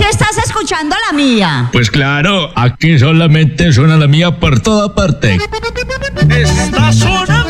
que estás escuchando la mía. Pues claro, aquí solamente suena la mía por toda parte. Está sonando